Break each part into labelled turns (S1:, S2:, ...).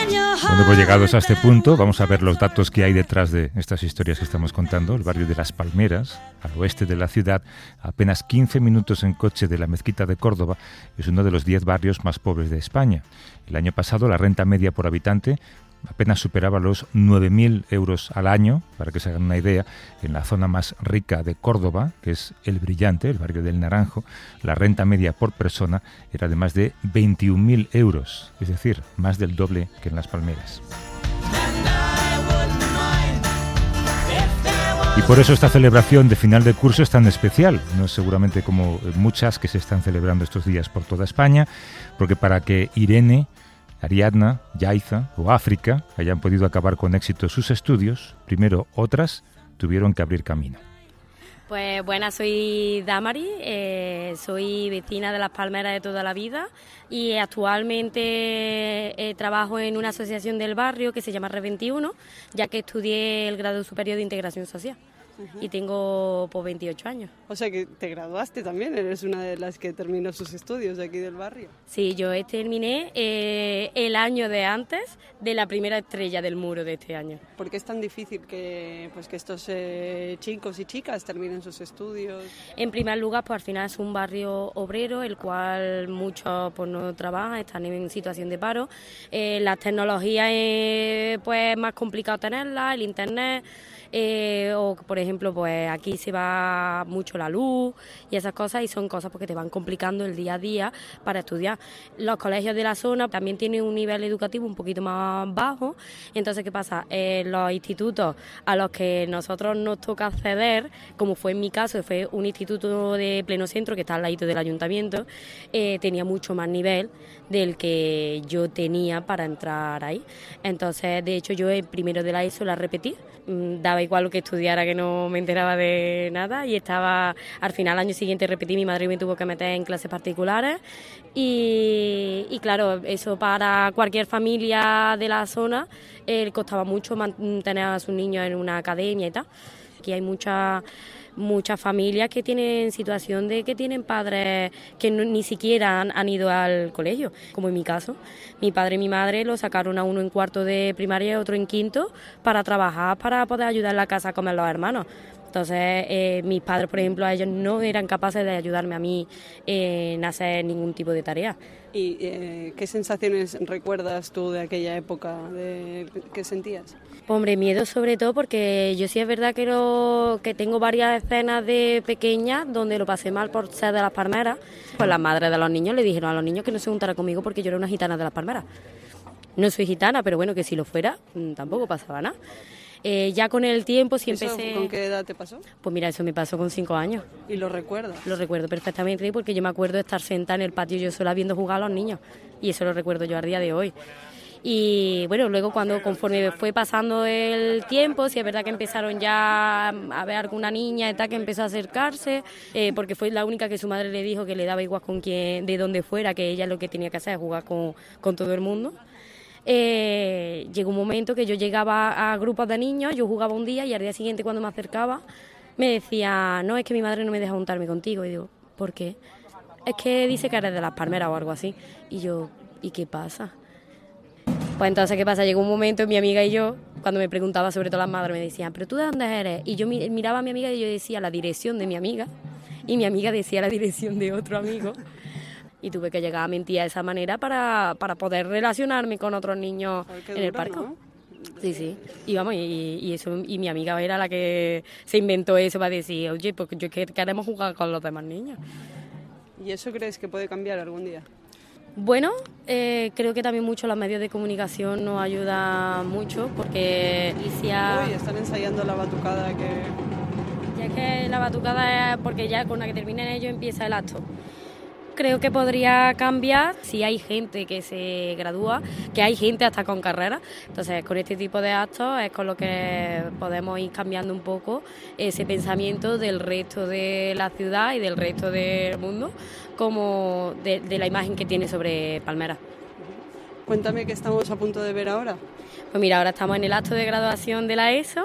S1: Bueno, pues llegados a este punto, vamos a ver los datos que hay detrás de estas historias que estamos contando. El barrio de Las Palmeras, al oeste de la ciudad, a apenas 15 minutos en coche de la Mezquita de Córdoba, es uno de los 10 barrios más pobres de España. El año pasado, la renta media por habitante apenas superaba los 9.000 euros al año, para que se hagan una idea. En la zona más rica de Córdoba, que es El Brillante, el barrio del Naranjo, la renta media por persona era de más de 21.000 euros, es decir, más del doble que en Las Palmeras. Y por eso esta celebración de final de curso es tan especial, no es seguramente como muchas que se están celebrando estos días por toda España, porque para que Irene, Ariadna, Yaiza o África hayan podido acabar con éxito sus estudios, primero otras tuvieron que abrir camino.
S2: Pues buenas, soy Damari, soy vecina de Las Palmeras de toda la vida y actualmente trabajo en una asociación del barrio que se llama Red 21, ya que estudié el grado superior de integración social. Y tengo 28 años.
S3: O sea que te graduaste también, eres una de las que terminó sus estudios de aquí del barrio.
S2: Sí, yo terminé el año de antes de la primera estrella del muro de este año.
S3: ¿Por qué es tan difícil que estos chicos y chicas terminen sus estudios?
S2: En primer lugar, pues al final es un barrio obrero, el cual muchos pues no trabajan, están en situación de paro. Las tecnologías pues es más complicado tenerlas, el internet. O por ejemplo pues aquí se va mucho la luz y esas cosas, y son cosas porque te van complicando el día a día para estudiar. Los colegios de la zona también tienen un nivel educativo un poquito más bajo, y entonces ¿qué pasa? Los institutos a los que nosotros nos toca acceder, como fue en mi caso, que fue un instituto de pleno centro que está al ladito del ayuntamiento, tenía mucho más nivel del que yo tenía para entrar ahí. Entonces de hecho yo el primero de la ESO la repetí, daba igual lo que estudiara, que no me enteraba de nada, y estaba al final, al año siguiente repetí, mi madre me tuvo que meter en clases particulares y claro, eso para cualquier familia de la zona costaba mucho mantener a sus niños en una academia y tal. Aquí hay muchas familias que tienen situación de que tienen padres que ni siquiera han ido al colegio, como en mi caso. Mi padre y mi madre lo sacaron a uno en cuarto de primaria y otro en quinto para trabajar, para poder ayudar en la casa a comer los hermanos. Entonces, mis padres, por ejemplo, ellos no eran capaces de ayudarme a mí en hacer ningún tipo de tarea.
S3: ¿Y qué sensaciones recuerdas tú de aquella época? ¿Qué sentías?
S2: Hombre, miedo sobre todo, porque yo sí es verdad que tengo varias escenas de pequeña donde lo pasé mal por ser de Las Palmeras. Pues las madres de los niños le dijeron a los niños que no se juntaran conmigo porque yo era una gitana de Las Palmeras. No soy gitana, pero bueno, que si lo fuera, tampoco pasaba nada. Ya con el tiempo sí empecé...
S3: ¿Con qué edad te pasó?
S2: Pues mira, eso me pasó con 5 años.
S3: ¿Y lo recuerdas?
S2: Lo recuerdo perfectamente, porque yo me acuerdo de estar sentada en el patio yo sola viendo jugar a los niños, y eso lo recuerdo yo al día de hoy. Y bueno, luego conforme fue pasando el tiempo, sí es verdad que empezaron ya a ver alguna niña y tal que empezó a acercarse, porque fue la única que su madre le dijo que le daba igual con quién, de donde fuera, que ella lo que tenía que hacer es jugar con todo el mundo. Llegó un momento que yo llegaba a grupos de niños, yo jugaba un día y al día siguiente cuando me acercaba me decía, no, es que mi madre no me deja juntarme contigo. Y digo, ¿por qué? Es que dice que eres de Las Palmeras o algo así. Y yo, ¿y qué pasa? Pues entonces, ¿qué pasa? Llegó un momento, mi amiga y yo, cuando me preguntaba, sobre todo las madres, me decían, ¿pero tú de dónde eres? Y yo miraba a mi amiga y yo decía la dirección de mi amiga, y mi amiga decía la dirección de otro amigo. Y tuve que llegar a mentir de esa manera para poder relacionarme con otros niños en el parque. ¿No? Sí. Y vamos, y eso, y mi amiga era la que se inventó eso para decir, oye, porque yo queremos jugar con los demás niños.
S3: ¿Y eso crees que puede cambiar algún día?
S2: Bueno, creo que también mucho los medios de comunicación nos ayudan mucho, porque
S3: Hoy están ensayando la batucada que...
S2: Ya es que la batucada es porque ya con la que terminen ellos empieza el acto. Creo que podría cambiar si hay gente que se gradúa, que hay gente hasta con carrera. Entonces, con este tipo de actos es con lo que podemos ir cambiando un poco ese pensamiento del resto de la ciudad y del resto del mundo, como de la imagen que tiene sobre Palmeras.
S3: Cuéntame qué estamos a punto de ver ahora.
S2: Pues mira, ahora estamos en el acto de graduación de la ESO.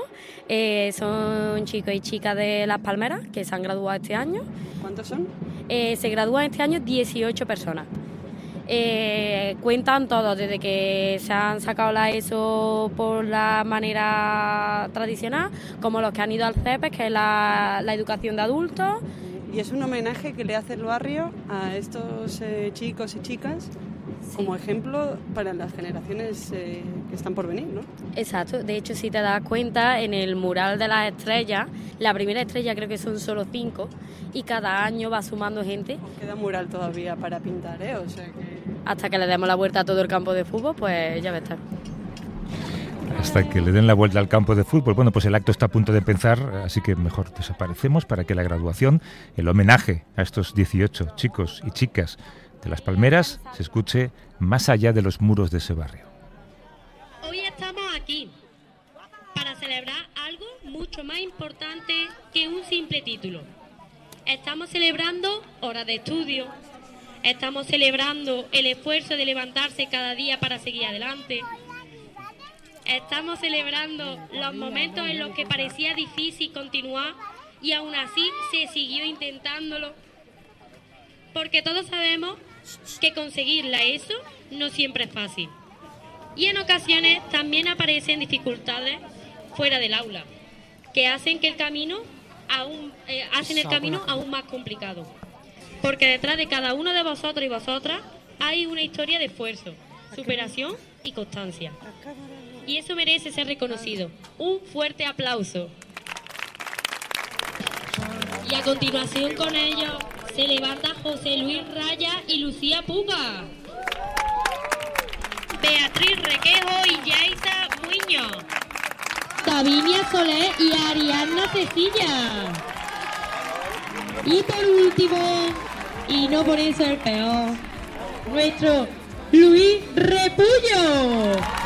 S2: Son chicos y chicas de Las Palmeras que se han graduado este año.
S3: ¿Cuántos son?
S2: Se gradúan este año 18 personas. Cuentan todos, desde que se han sacado la ESO por la manera tradicional, como los que han ido al CEPES, que es la educación de adultos.
S3: Y es un homenaje que le hace el barrio a estos chicos y chicas, sí, como ejemplo para las generaciones que están por venir, ¿no?
S2: Exacto. De hecho, si te das cuenta, en el mural de las estrellas, la primera estrella creo que son solo 5 y cada año va sumando gente.
S3: Queda mural todavía para pintar, ¿eh? O sea que...
S2: Hasta que le demos la vuelta a todo el campo de fútbol, pues ya va a estar.
S1: Hasta que le den la vuelta al campo de fútbol. Bueno, pues el acto está a punto de empezar, así que mejor desaparecemos para que la graduación, el homenaje a estos 18 chicos y chicas de Las Palmeras, se escuche más allá de los muros de ese barrio.
S4: Hoy estamos aquí para celebrar algo mucho más importante que un simple título. Estamos celebrando horas de estudio, estamos celebrando el esfuerzo de levantarse cada día para seguir adelante. Estamos celebrando los momentos en los que parecía difícil continuar y aún así se siguió intentándolo. Porque todos sabemos que conseguir la ESO no siempre es fácil. Y en ocasiones también aparecen dificultades fuera del aula, que hacen el camino aún más complicado. Porque detrás de cada uno de vosotros y vosotras hay una historia de esfuerzo, superación y constancia. Y eso merece ser reconocido. Un fuerte aplauso. Y a continuación con ellos se levanta José Luis Raya y Lucía Puga, Beatriz Requejo y Yaisa Muñoz, Davinia Soler y Ariadna Cecilla. Y por último, y no por eso el peor, nuestro Luis Repullo.